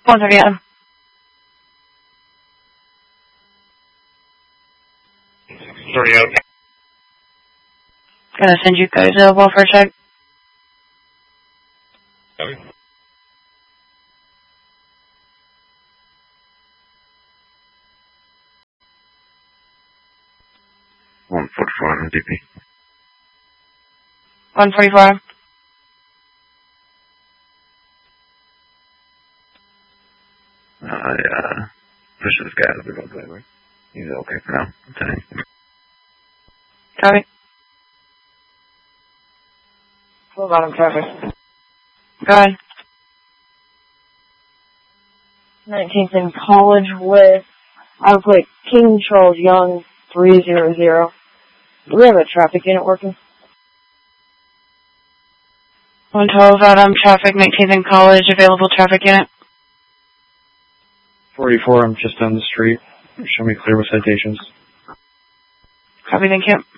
130 Adam. Sorry, out. Gonna send you guys a welfare check. Okay. $144 DP. 144. Push this guy out of the road driver. He's okay for now. Okay. Copy. Hold on, I'm traffic. Go ahead. 19th in College with, I'll put King Charles Young, 300. Do we have a traffic unit working? 112 Adam, traffic, 19th in College, available traffic unit. 44, I'm just down the street. Show me clear with citations. Copy, thank you.